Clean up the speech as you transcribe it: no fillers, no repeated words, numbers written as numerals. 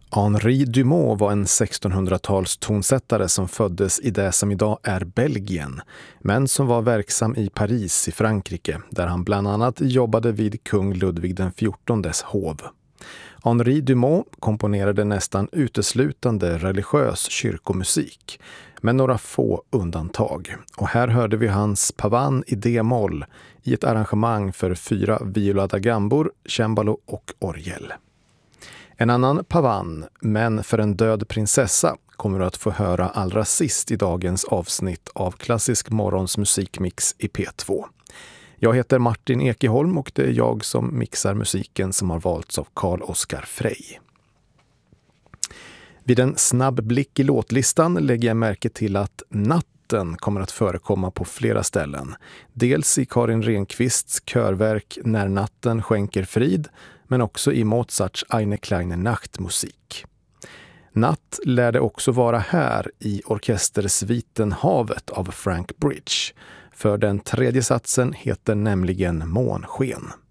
Henri Dumont var en 1600-tals tonsättare som föddes i det som idag är Belgien, men som var verksam i Paris i Frankrike, där han bland annat jobbade vid kung Ludvig den XIV:s hov. Henri Dumont komponerade nästan uteslutande religiös kyrkomusik, med några få undantag. Och här hörde vi hans Pavane i D-moll i ett arrangemang för 4 viola da gambor, cembalo och orgel. En annan Pavane, men för en död prinsessa, kommer du att få höra allra sist i dagens avsnitt av Klassisk morgons musikmix i P2. Jag heter Martin Ekeholm och det är jag som mixar musiken som har valts av Carl-Oskar Frey. Vid en snabb blick i låtlistan lägger jag märke till att Natten kommer att förekomma på flera ställen. Dels i Karin Renqvists körverk När natten skänker frid, men också i Mozarts Eine kleine Nachtmusik. Natt lär det också vara här i orkestersviten Havet av Frank Bridge, för den tredje satsen heter nämligen Månsken.